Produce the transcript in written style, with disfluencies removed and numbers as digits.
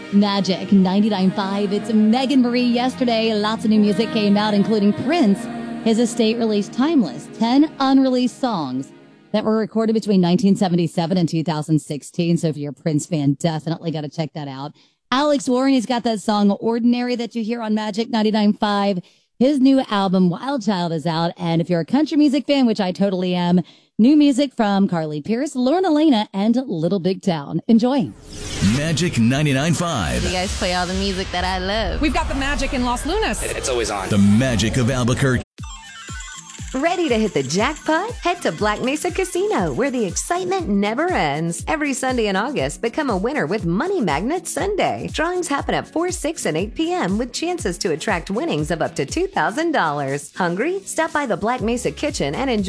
Magic 99.5. It's Megan Marie. Yesterday, lots of new music came out, including Prince. His estate released Timeless, 10 unreleased songs that were recorded between 1977 and 2016. So if you're a Prince fan, definitely got to check that out. Alex Warren, he's got that song Ordinary that you hear on Magic 99.5. His new album, Wild Child, is out. And if you're a country music fan, which I totally am, new music from Carly Pierce, Lauren Elena, and Little Big Town. Enjoy. Magic 99.5. You guys play all the music that I love. We've got the magic in Los Lunas. It's always on. The magic of Albuquerque. Ready to hit the jackpot? Head to Black Mesa Casino, where the excitement never ends. Every Sunday in August, become a winner with Money Magnet Sunday. Drawings happen at 4, 6, and 8 p.m. with chances to attract winnings of up to $2,000. Hungry? Stop by the Black Mesa Kitchen and enjoy